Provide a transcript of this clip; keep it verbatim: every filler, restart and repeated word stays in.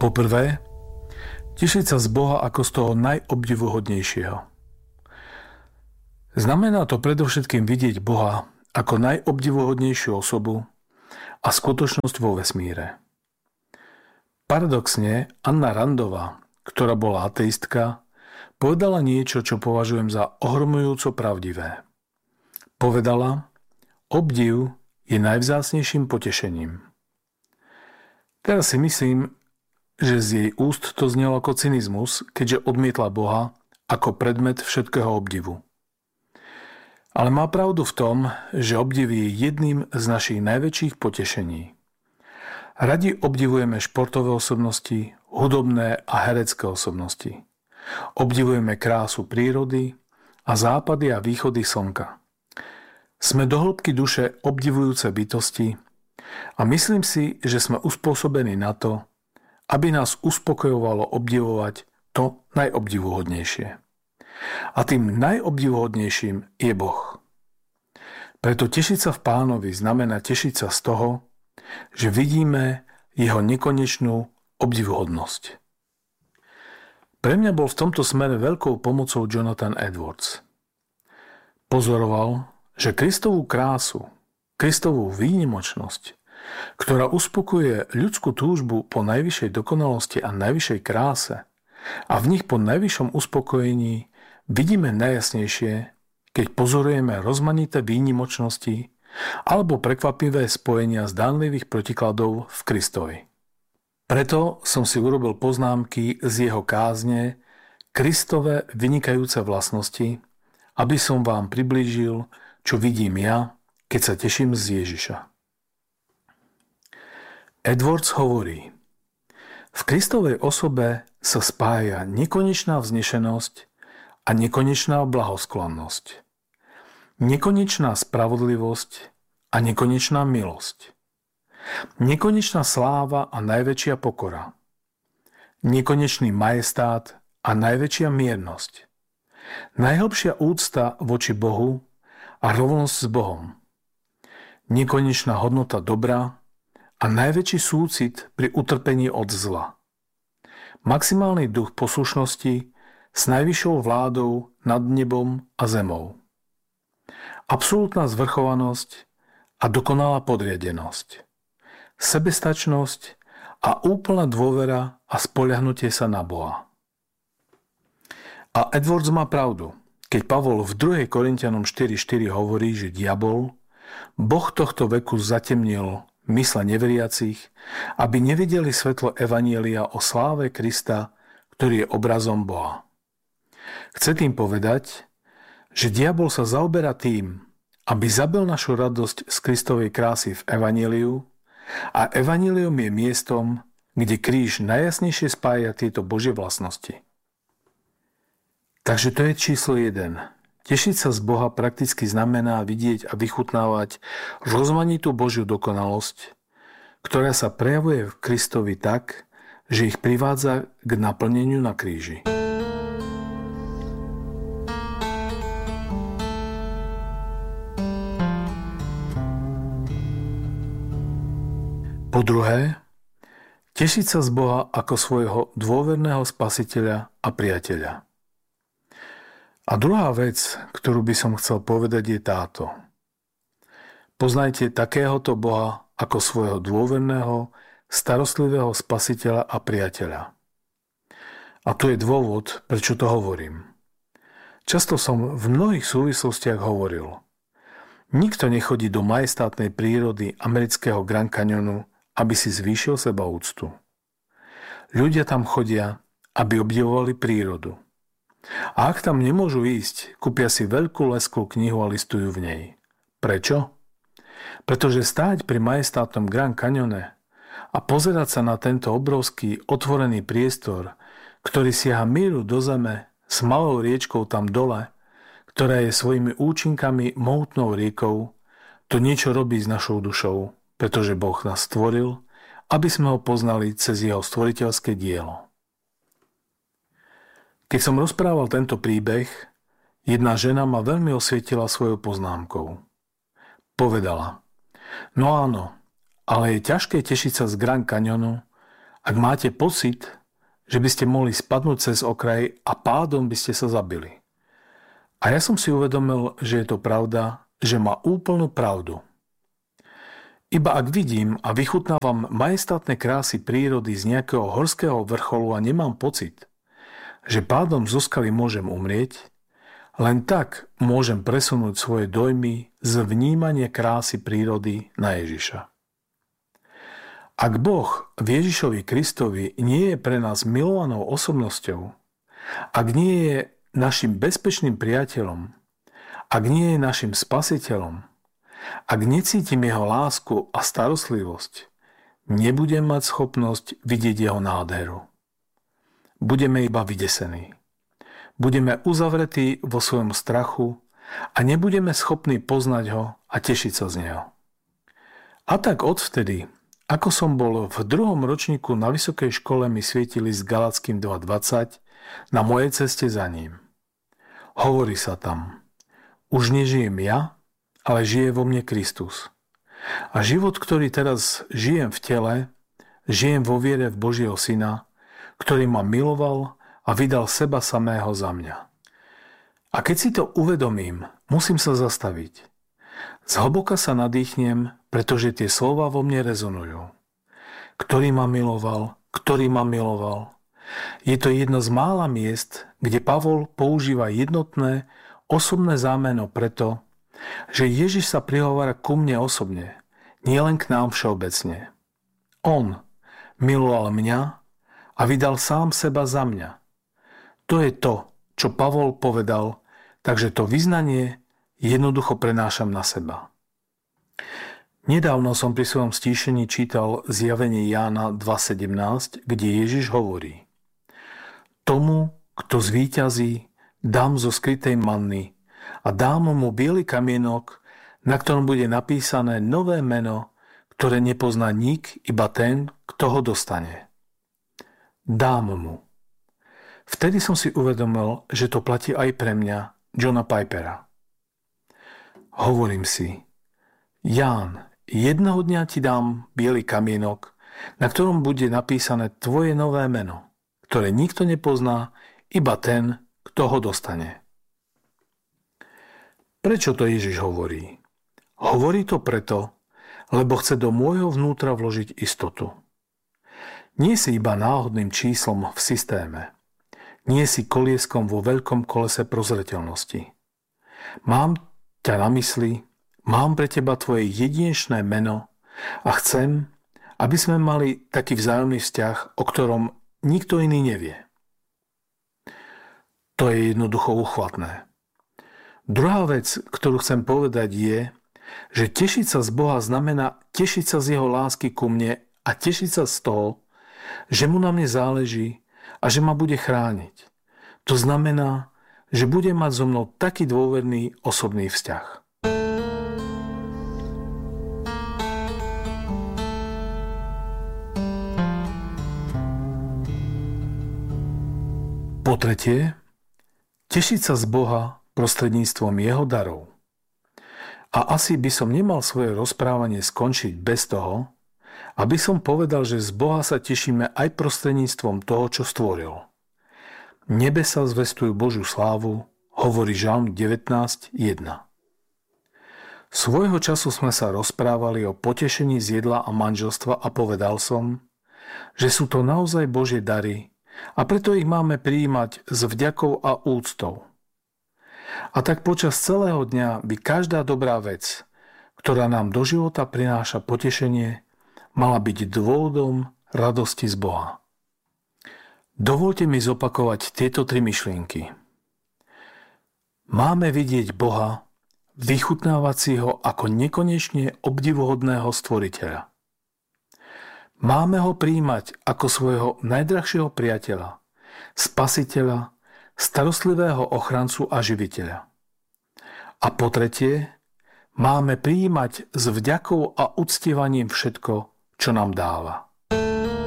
Poprvé, tešiť sa z Boha ako z toho najobdivuhodnejšieho. Znamená to predovšetkým vidieť Boha ako najobdivuhodnejšiu osobu a skutočnosť vo vesmíre. Paradoxne, Anna Randová, ktorá bola ateistka, povedala niečo, čo považujem za ohromujúco pravdivé. Povedala, obdiv je najvzácnejším potešením. Teraz si myslím, že z jej úst to znelo ako cynizmus, keďže odmietla Boha ako predmet všetkého obdivu. Ale má pravdu v tom, že obdiv je jedným z našich najväčších potešení. Radi obdivujeme športové osobnosti, hudobné a herecké osobnosti. Obdivujeme krásu prírody a západy a východy slnka. Sme do hĺbky duše obdivujúce bytosti a myslím si, že sme uspôsobení na to, aby nás uspokojovalo obdivovať to najobdivuhodnejšie. A tým najobdivuhodnejším je Boh. Preto tešiť sa v Pánovi znamená tešiť sa z toho, že vidíme jeho nekonečnú obdivuhodnosť. Pre mňa bol v tomto smere veľkou pomocou Jonathan Edwards. Pozoroval, že Kristovú krásu, Kristovú výnimočnosť, ktorá uspokojuje ľudskú túžbu po najvyššej dokonalosti a najvyššej kráse a v nich po najvyššom uspokojení vidíme najjasnejšie, keď pozorujeme rozmanité výnimočnosti alebo prekvapivé spojenia zdánlivých protikladov v Kristovi. Preto som si urobil poznámky z jeho kázne Kristove vynikajúce vlastnosti, aby som vám priblížil, čo vidím ja, keď sa teším z Ježiša. Edwards hovorí, v Kristovej osobe sa spája nekonečná vznešenosť a nekonečná blahosklonnosť, nekonečná spravodlivosť a nekonečná milosť, nekonečná sláva a najväčšia pokora, nekonečný majestát a najväčšia miernosť, najhlbšia úcta voči Bohu a rovnosť s Bohom, nekonečná hodnota dobra a najväčší súcit pri utrpení od zla, maximálny duch poslušnosti s najvyššou vládou nad nebom a zemou, absolútna zvrchovanosť a dokonalá podriadenosť, sebestačnosť a úplná dôvera a spoľahnutie sa na Boha. A Edwards má pravdu, keď Pavol v druhej Korinťanom štyri štyri hovorí, že diabol, boh tohto veku zatemnil mysle neveriacich, aby nevideli svetlo evanjelia o sláve Krista, ktorý je obrazom Boha. Chce tým povedať, že diabol sa zaoberá tým, aby zabil našu radosť z Kristovej krásy v evanjeliu a evanjelium je miestom, kde kríž najjasnejšie spája tieto Božie vlastnosti. Takže to je číslo jeden. Tešiť sa z Boha prakticky znamená vidieť a vychutnávať rozmanitú Božiu dokonalosť, ktorá sa prejavuje v Kristovi tak, že ich privádza k naplneniu na kríži. Po druhé, tešiť sa z Boha ako svojho dôverného spasiteľa a priateľa. A druhá vec, ktorú by som chcel povedať, je táto. Poznajte takéhoto Boha ako svojho dôverného, starostlivého spasiteľa a priateľa. A to je dôvod, prečo to hovorím. Často som v mnohých súvislostiach hovoril. Nikto nechodí do majestátnej prírody amerického Grand Canyonu, aby si zvýšil seba úctu. Ľudia tam chodia, aby obdivovali prírodu. A ak tam nemôžu ísť, kúpia si veľkú lesklú knihu a listujú v nej. Prečo? Pretože stáť pri majestátnom Grand Canyone a pozerať sa na tento obrovský otvorený priestor, ktorý siaha míľu do zeme s malou riečkou tam dole, ktorá je svojimi účinkami mohutnou riekou, to niečo robí s našou dušou, pretože Boh nás stvoril, aby sme ho poznali cez jeho stvoriteľské dielo. Keď som rozprával tento príbeh, jedna žena ma veľmi osvietila svojou poznámkou. Povedala, no áno, ale je ťažké tešiť sa z Grand Canyonu Ak máte pocit, že by ste mohli spadnúť cez okraj a pádom by ste sa zabili. A ja som si uvedomil, že je to pravda, že má úplnú pravdu. Iba ak vidím a vychutnávam majestátne krásy prírody z nejakého horského vrcholu a nemám pocit, že pádom zo skaly môžem umrieť, len tak môžem presunúť svoje dojmy z vnímania krásy prírody na Ježiša. Ak Boh v Ježišovi Kristovi nie je pre nás milovanou osobnosťou, ak nie je našim bezpečným priateľom, ak nie je našim spasiteľom, ak necítim jeho lásku a starostlivosť, nebudem mať schopnosť vidieť jeho nádheru. Budeme iba vydesení. Budeme uzavretí vo svojom strachu a nebudeme schopní poznať ho a tešiť sa z neho. A tak odvtedy, ako som bol v druhom ročníku na vysokej škole, mi svietili s Galatským dva dvadsať na mojej ceste za ním. Hovorí sa tam: už nežijem ja, ale žije vo mne Kristus. A život, ktorý teraz žijem v tele, žijem vo viere v Božieho Syna, ktorý ma miloval a vydal seba samého za mňa. A keď si to uvedomím, musím sa zastaviť. Zhlboka sa nadýchnem, pretože tie slova vo mne rezonujú. Ktorý ma miloval, ktorý ma miloval. Je to jedno z mála miest, kde Pavol používa jednotné, osobné zámeno preto, že Ježiš sa prihovára ku mne osobne, nielen k nám všeobecne. On miloval mňa a vydal sám seba za mňa. To je to, čo Pavol povedal, takže to vyznanie jednoducho prenášam na seba. Nedávno som pri svojom stíšení čítal zjavenie Jána dva sedemnásť, kde Ježiš hovorí: tomu, kto zvíťazí, dám zo skrytej manny a dám mu biely kamienok, na ktorom bude napísané nové meno, ktoré nepozná nik, iba ten, kto ho dostane. Dám mu. Vtedy som si uvedomil, že to platí aj pre mňa, Johna Pipera. Hovorím si: Ján, jedného dňa ti dám biely kamienok, na ktorom bude napísané tvoje nové meno, ktoré nikto nepozná, iba ten, kto ho dostane. Prečo to Ježiš hovorí? Hovorí to preto, lebo chce do môjho vnútra vložiť istotu. Nie si iba náhodným číslom v systéme. Nie si kolieskom vo veľkom kolese prozreteľnosti. Mám ťa na mysli, mám pre teba tvoje jedinečné meno a chcem, aby sme mali taký vzájomný vzťah, o ktorom nikto iný nevie. To je jednoducho uchvatné. Druhá vec, ktorú chcem povedať, je, že tešiť sa z Boha znamená tešiť sa z jeho lásky ku mne a tešiť sa z toho, že mu na mne záleží a že ma bude chrániť. To znamená, že bude mať so mnou taký dôverný osobný vzťah. Po tretie, tešiť sa z Boha prostredníctvom jeho darov. A asi by som nemal svoje rozprávanie skončiť bez toho, aby som povedal, že z Boha sa tešíme aj prostredníctvom toho, čo stvoril. Nebesá zvestujú Božiu slávu, hovorí Žalm devätnásť jeden. Svojho času sme sa rozprávali o potešení z jedla a manželstva a povedal som, že sú to naozaj Božie dary a preto ich máme prijímať s vďakou a úctou. A tak počas celého dňa by každá dobrá vec, ktorá nám do života prináša potešenie, mala byť dôvodom radosti z Boha. Dovoľte mi zopakovať tieto tri myšlienky. Máme vidieť Boha, vychutnávať si ho ako nekonečne obdivuhodného stvoriteľa. Máme ho prijímať ako svojho najdrahšieho priateľa, spasiteľa, starostlivého ochrancu a živiteľa. A po tretie, máme prijímať s vďakou a uctievaním všetko, čo nám dáva.